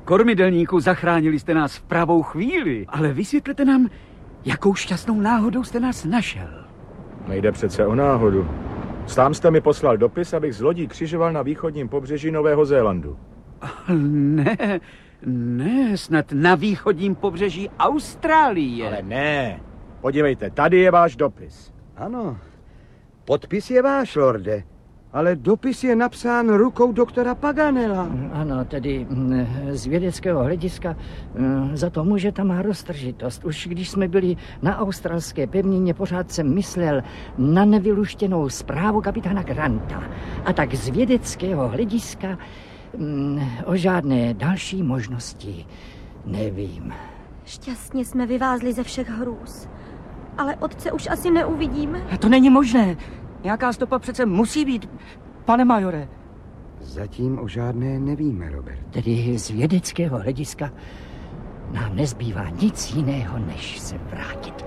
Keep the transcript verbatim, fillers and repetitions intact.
Kormidelníku, zachránili jste nás v pravou chvíli, ale vysvětlete nám, jakou šťastnou náhodou jste nás našel. Nejde přece o náhodu. Sám jste mi poslal dopis, abych z lodí křižoval na východním pobřeží Nového Zélandu. Ne, ne, snad na východním pobřeží Austrálie. Ale ne. Podívejte, tady je váš dopis. Ano, podpis je váš, lorde, ale dopis je napsán rukou doktora Paganela. Ano, tedy z vědeckého hlediska za to může ta má roztržitost. Už když jsme byli na australské pevnině, pořád jsem myslel na nevyluštěnou zprávu kapitána Granta. A tak z vědeckého hlediska o žádné další možnosti nevím. Šťastně jsme vyvázli ze všech hrůz. Ale otce už asi neuvidíme. To není možné. Nějaká stopa přece musí být, pane majore. Zatím o žádné nevíme, Robert. Tedy z vědeckého hlediska nám nezbývá nic jiného, než se vrátit.